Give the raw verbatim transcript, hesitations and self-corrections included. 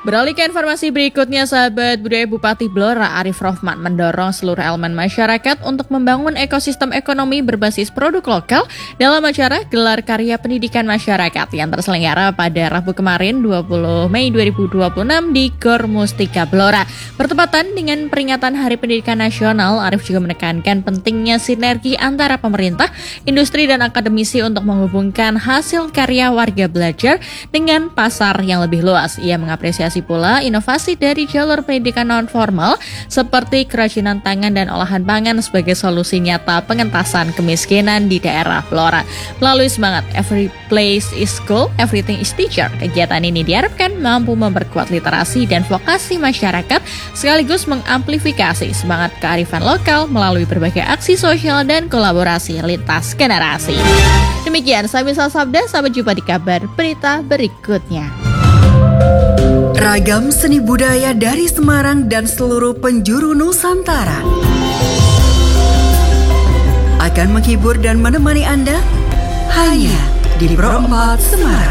Beralih ke informasi berikutnya, sahabat budaya, Bupati Blora Arif Rohman mendorong seluruh elemen masyarakat untuk membangun ekosistem ekonomi berbasis produk lokal dalam acara Gelar Karya Pendidikan Masyarakat yang terselenggara pada Rabu kemarin dua puluh Mei dua ribu dua puluh enam di Gor Mustika Blora. Bertepatan dengan peringatan Hari Pendidikan Nasional, Arif juga menekankan pentingnya sinergi antara pemerintah, industri, dan akademisi untuk menghubungkan hasil karya warga belajar dengan pasar yang lebih luas. Ia mengapresiasi pula inovasi dari jalur pendidikan non-formal seperti kerajinan tangan dan olahan pangan sebagai solusi nyata pengentasan kemiskinan di daerah Blora. Melalui semangat Every Place is School, Everything is Teacher, kegiatan ini diharapkan mampu memperkuat literasi dan vokasi masyarakat sekaligus mengamplifikasi semangat kearifan lokal melalui berbagai aksi sosial dan kolaborasi lintas generasi. Demikian Sambil Sabda, sampai jumpa di kabar berita berikutnya. Ragam seni budaya dari Semarang dan seluruh penjuru Nusantara akan menghibur dan menemani Anda hanya di Pro empat Semarang.